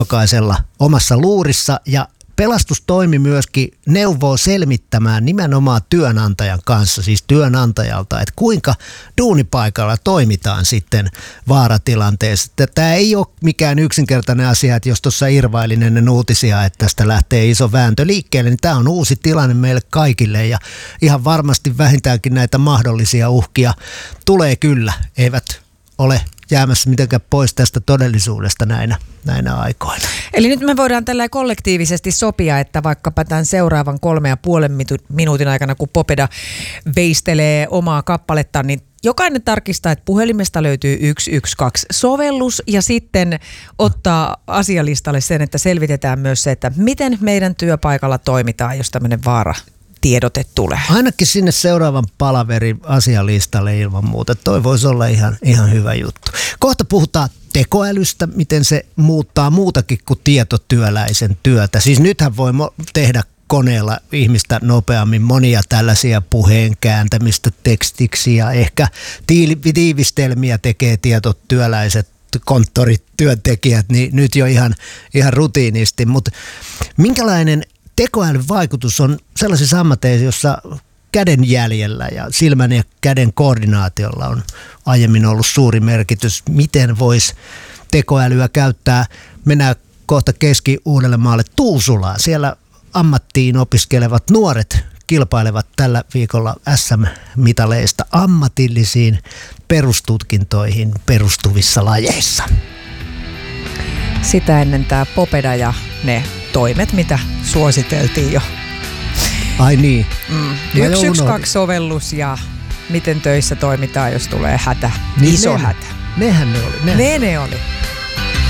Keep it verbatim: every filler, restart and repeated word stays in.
jokaisella omassa luurissa ja pelastustoimi myöskin neuvoo selmittämään nimenomaan työnantajan kanssa, siis työnantajalta, että kuinka duunipaikalla toimitaan sitten vaaratilanteessa. Tämä ei ole mikään yksinkertainen asia, että jos tuossa irvailin ennen uutisia, että tästä lähtee iso vääntö liikkeelle, niin tämä on uusi tilanne meille kaikille ja ihan varmasti vähintäänkin näitä mahdollisia uhkia tulee kyllä, eivät ole jäämässä mitenkään pois tästä todellisuudesta näinä, näinä aikoina. Eli nyt me voidaan tällä kollektiivisesti sopia, että vaikkapa tämän seuraavan kolme ja puolen minuutin aikana, kun Popeda veistelee omaa kappalettaan, niin jokainen tarkistaa, että puhelimesta löytyy yksi yksi kaksi sovellus ja sitten ottaa asialistalle sen, että selvitetään myös se, että miten meidän työpaikalla toimitaan, jos tämmöinen vaara tiedote tulee. Ainakin sinne seuraavan palaverin asialistalle ilman muuta. Toi voisi olla ihan, ihan hyvä juttu. Kohta puhutaan tekoälystä, miten se muuttaa muutakin kuin tietotyöläisen työtä. Siis nythän voi tehdä koneella ihmistä nopeammin monia tällaisia puheen kääntämistä tekstiksi ja ehkä tiivistelmiä tekee tietotyöläiset konttorityöntekijät, niin nyt jo ihan, ihan rutiinisti. Mutta minkälainen tekoälyn vaikutus on sellaisissa ammateissa, jossa kädenjäljellä ja silmän ja käden koordinaatiolla on aiemmin ollut suuri merkitys. Miten voisi tekoälyä käyttää? Mennään kohta Keski-Uudellemaalle Tuusulaan. Siellä ammattiin opiskelevat nuoret kilpailevat tällä viikolla S M-mitaleista ammatillisiin perustutkintoihin perustuvissa lajeissa. Sitä ennen tämä Popeda ja ne toimet, mitä suositeltiin jo. Ai niin. Mm. yksi yksi kaksi sovellus ja miten töissä toimitaan, jos tulee hätä. Niin Iso ne, hätä. Nehän ne oli. Ne, ne, ne oli.